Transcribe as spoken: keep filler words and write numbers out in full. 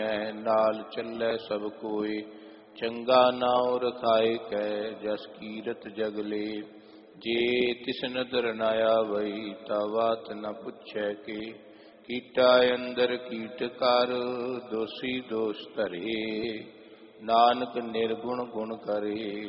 नाल चलै सब कोय। चंगा नाउ रखाए कै जस कीरत जगले। जे तिस नदर न आवई ता बात न पुछै के। कीटा अंदर कीट कर दोषी दोष धरे। नानक निर्गुण गुण करे